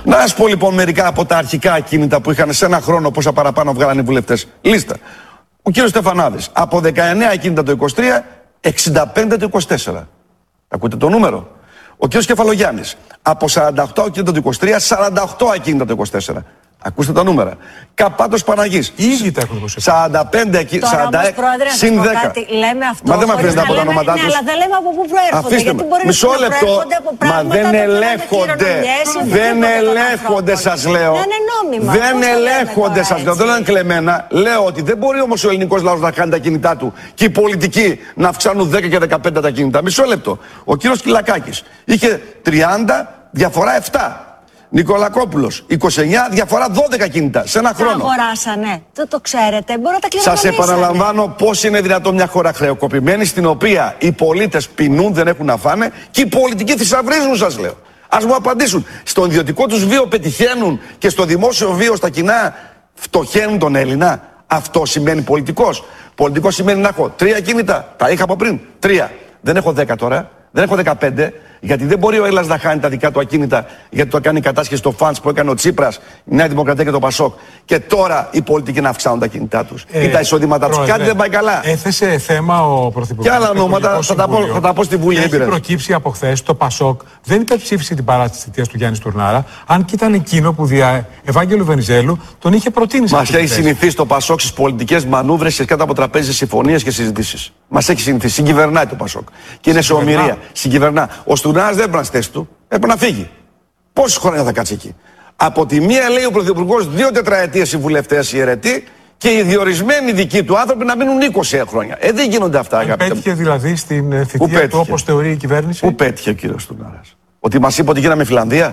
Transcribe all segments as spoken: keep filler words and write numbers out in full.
Να σου πω λοιπόν μερικά από τα αρχικά ακίνητα που είχαν σε ένα χρόνο πόσα παραπάνω βγάλανε οι βουλευτές. Λίστα. Ο κύριος Στεφανάδης, από δεκαεννέα ακίνητα το είκοσι τρία, εξήντα πέντε το είκοσι τέσσερα. Ακούτε το νούμερο. Ο κύριος Κεφαλογιάννης, από σαράντα οκτώ ακίνητα το είκοσι τρία, σαράντα οκτώ ακίνητα το είκοσι τέσσερα. Ακούστε τα νούμερα. Καπάτος Παναγής. Ήδη τα έχουν σαράντα πέντε ακίνητα. σαράντα έξι συν δέκα. Λέμε αυτό. Μα δεν με αφήνετε να πω τα ονόματά τους. Ναι, αλλά δεν λέμε από πού προέρχονται. Αφήστε με. Μισό λεπτό. Μα δεν ελέγχονται. Δεν ελέγχονται, σας λέω. Δεν ελέγχονται, σας λέω. Δεν είναι κλεμμένα. Λέω ότι δεν μπορεί όμως ο ελληνικός λαός να κάνει τα κινητά του και οι πολιτικοί να αυξάνουν δέκα και δεκαπέντε τα κινητά. Μισό λεπτό. Ο κύριος Κυλακάκης είχε τριάντα, διαφορά επτά. Νικολακόπουλος, είκοσι εννέα, διαφορά δώδεκα κινητά σε ένα χρόνο. Τα αγοράσανε. Δεν το ξέρετε. Μπορεί να τα κληρονομήσανε. Σας επαναλαμβάνω πώς είναι δυνατόν μια χώρα χρεοκοπημένη στην οποία οι πολίτες πεινούν, δεν έχουν να φάνε και οι πολιτικοί θησαυρίζουν, σας λέω. Ας μου απαντήσουν. Στον ιδιωτικό τους βίο πετυχαίνουν και στο δημόσιο βίο στα κοινά φτωχαίνουν τον Έλληνα. Αυτό σημαίνει πολιτικός. Πολιτικός σημαίνει να έχω τρία κίνητα. Τα είχα από πριν. Τρία. Δεν έχω δέκα τώρα. Δεν έχω δεκαπέντε. Γιατί δεν μπορεί ο Έλληνας να χάνει τα δικά του ακίνητα γιατί το κάνει κατάσχεση στο φαντς που έκανε ο Τσίπρας, η Νέα Δημοκρατία και το Πασόκ. Και τώρα οι πολιτικοί να αυξάνουν τα κινητά τους ε, ή τα εισοδήματά τους. Κάτι δεν πάει καλά. Έθεσε θέμα ο Πρωθυπουργός. Και άλλα ονόματα θα τα πω, θα τα πω στη Βουλή. Έχει προκύψει από χθες το Πασόκ δεν υπερψήφισε την παράτηση της θητείας του Γιάννη Στουρνάρα, αν και ήταν εκείνο που δια Ευάγγελου Βενιζέλου τον είχε προτείνει. Μας έχει συνηθίσει το Πασόκ στις πολιτικές μανούβρες και κάτω από τραπέζι συμφωνίες και συζητήσεις. Μας έχει συνηθίσει. Συγκυβερνάει το Πασόκ. Και είναι σε ομοιρία. Συγκυβερνά. Ο Στουρνάρας δεν έπρεπε να στέσει του. Έπρεπε να φύγει. Πόσες χρόνια θα κάτσει εκεί. Από τη μία λέει ο Πρωθυπουργός δύο τετραετίες οι βουλευτές οι αιρετοί και οι διορισμένοι δικοί του άνθρωποι να μείνουν είκοσι χρόνια. Ε, δεν γίνονται αυτά, αγαπητέ. Πέτυχε δηλαδή στην θητεία του όπως θεωρεί η κυβέρνηση. Πού πέτυχε ο κύριος Στουρνάρας? Ότι μας είπε ότι γίναμε Φιλανδία,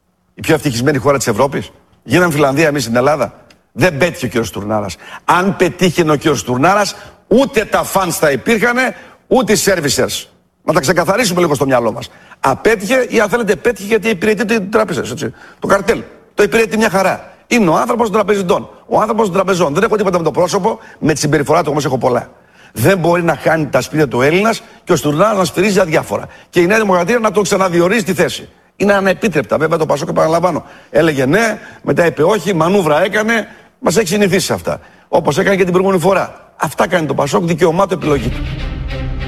η πιο ευτυχισμένη χώρα της Ευρώπης. Γίναμε Φιλανδία εμείς στην Ελλάδα. Δεν πέτυχε ο κύριος Στουρνάρας. Αν πετύχαινε ο κύριος Στουρνάρας, ούτε τα φανς θα υπήρχανε, ούτε οι servicers. Να τα ξεκαθαρίσουμε λίγο στο μυαλό μας. Απέτυχε ή αν θέλετε πέτυχε γιατί υπηρετεί την τράπεζα. Το καρτέλ. Το υπηρετεί μια χαρά. Είναι ο άνθρωπος των τραπεζιτών. Ο άνθρωπος των τραπεζών. Δεν έχω τίποτα με το πρόσωπο, με τη συμπεριφορά του όμως έχω πολλά. Δεν μπορεί να χάνει τα σπίτια του Έλληνας και ο Στουρνάρας να σφυρίζει αδιάφορα. Και η Νέα Δημοκρατία να τον ξαναδιορίζει τη θέση. Είναι ανεπίτρεπτα. Βέβαια το Πασόκ, επαναλαμβάνω, έλεγε ναι, μετά είπε όχι, μανούβρα έκανε. Μας έχει συνηθίσει αυτά. Όπως έκανε και την προηγούμενη φορά. Αυτά κάνει το Πασόκ, δικαιωμάτου επιλογή του.